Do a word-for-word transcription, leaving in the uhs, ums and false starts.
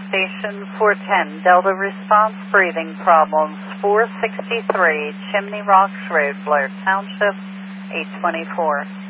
Station four ten, Delta response, breathing problems, four sixty-three Chimney Rocks Road, Blair Township, eight twenty-four.